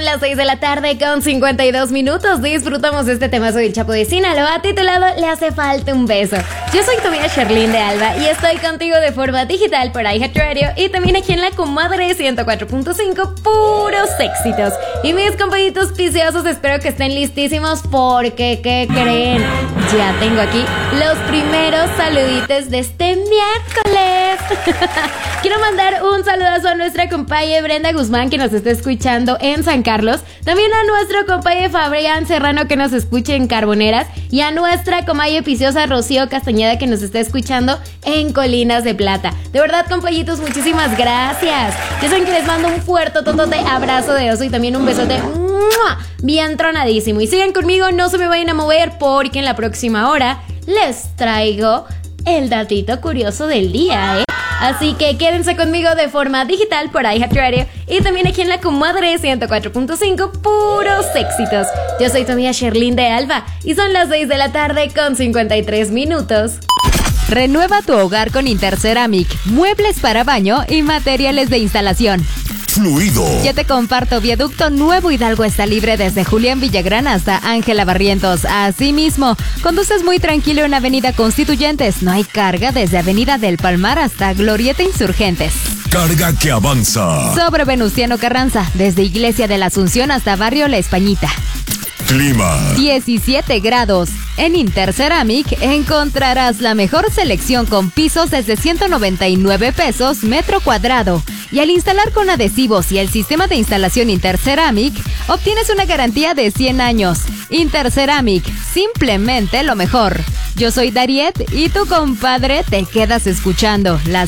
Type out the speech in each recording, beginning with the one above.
las 6 de la tarde con 52 minutos. Disfrutamos de este temazo del Chapo de Sinaloa titulado Le hace falta un beso. Yo soy tu amiga Sherlyn de Alba y estoy contigo de forma digital por iHeartRadio y también aquí en La Comadre 104.5, puros éxitos. Y mis compañitos viciosos, espero que estén listísimos porque, ¿qué creen? Ya tengo aquí los primeros saluditos de este miércoles. Quiero mandar un saludazo a nuestra compañera Brenda Guzmán, que nos está escuchando en San Carlos, también a nuestro compañero Fabrián Serrano, que nos escucha en Carboneras, y a nuestra compañera viciosa Rocío Castañeda, que nos está escuchando en Colinas de Plata. De verdad, compañitos, muchísimas gracias. Ya saben que les mando un fuerte totote abrazo de oso y también un besote bien tronadísimo. Y sigan conmigo, no se me vayan a mover, porque en la próxima hora les traigo el datito curioso del día, Así que quédense conmigo de forma digital por iHeartRadio y también aquí en La Comadre 104.5, puros éxitos. Yo soy tu amiga Sherlyn de Alba y son las 6 de la tarde con 53 minutos. Renueva tu hogar con Interceramic, muebles para baño y materiales de instalación. Fluido. Ya te comparto, Viaducto Nuevo Hidalgo está libre desde Julián Villagrán hasta Ángela Barrientos. Asimismo, conduces muy tranquilo en Avenida Constituyentes. No hay carga desde Avenida del Palmar hasta Glorieta Insurgentes. Carga que avanza. Sobre Venustiano Carranza, desde Iglesia de la Asunción hasta Barrio La Españita. Clima. 17 grados. En Interceramic encontrarás la mejor selección con pisos desde 199 pesos metro cuadrado. Y al instalar con adhesivos y el sistema de instalación Interceramic, obtienes una garantía de 100 años. Interceramic, simplemente lo mejor. Yo soy Dariet y tu compadre te quedas escuchando la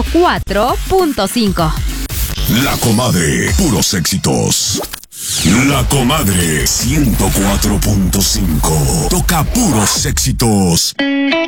104.5. La Comadre, puros éxitos. La Comadre 104.5. Toca puros éxitos.